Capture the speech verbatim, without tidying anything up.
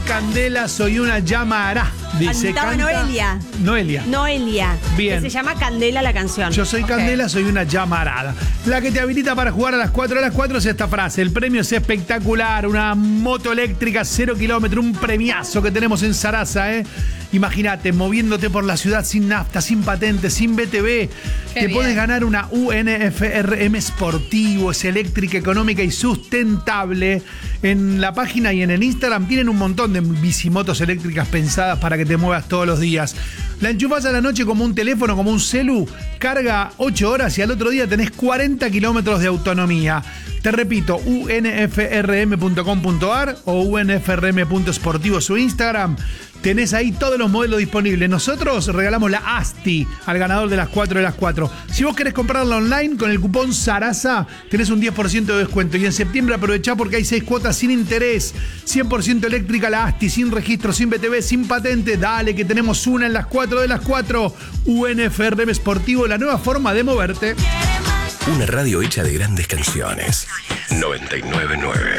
Candela, soy una llamará. Dice, Cantaba canta Noelia. Noelia. Noelia. Bien. Que se llama Candela la canción. Yo soy Okay. Candela, soy una llamarada. La que te habilita para jugar a las cuatro. A las cuatro es esta frase. El premio es espectacular. Una moto eléctrica, cero kilómetros. Un premiazo que tenemos en Sarasa, ¿eh? Imagínate, moviéndote por la ciudad sin nafta, sin patente, sin B T V. Qué te bien. podés ganar una U N F R M Sportivo. Es eléctrica, económica y sustentable. En la página y en el Instagram tienen un montón de bicimotos eléctricas pensadas para que te muevas todos los días. La enchufás a la noche como un teléfono, como un celu, carga ocho horas y al otro día tenés cuarenta kilómetros de autonomía. Te repito, u n f r m punto com punto a r o u n f r m punto sportivo su Instagram. Tenés ahí todos los modelos disponibles. Nosotros regalamos la ASTI al ganador de las cuatro de las cuatro. Si vos querés comprarla online con el cupón Sarasa, tenés un diez por ciento de descuento. Y en septiembre aprovechá porque hay seis cuotas sin interés. cien por ciento eléctrica la ASTI, sin registro, sin B T V, sin patente. Dale, que tenemos una en las cuatro de las cuatro. U N F R M Sportivo, la nueva forma de moverte. Una radio hecha de grandes canciones. noventa y nueve punto nueve